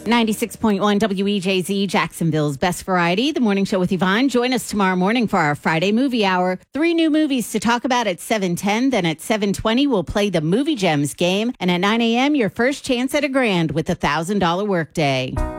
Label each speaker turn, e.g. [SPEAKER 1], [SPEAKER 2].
[SPEAKER 1] 96.1 WEJZ, Jacksonville's best variety, the morning show with Yvonne. Join us tomorrow morning for our Friday movie hour. 3 new movies to talk about at 7:10. Then at 7:20, we'll play the Movie Gems game. And at 9 a.m., your first chance at $1,000 with the $1,000 workday.